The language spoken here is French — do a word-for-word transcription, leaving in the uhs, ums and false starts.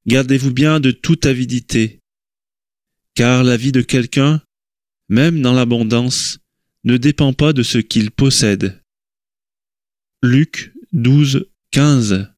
Gardez-vous bien de toute avidité, car la vie de quelqu'un, même dans l'abondance, ne dépend pas de ce qu'il possède. Luc douze, quinze.